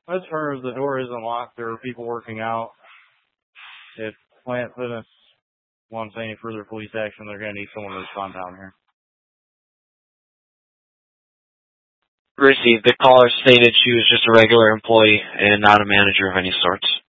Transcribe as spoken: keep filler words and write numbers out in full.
As far as the door isn't locked, there are people working out. If Plant Fitness wants any further police action, they're going to need someone to respond down here. Received. The caller stated she was just a regular employee and not a manager of any sorts.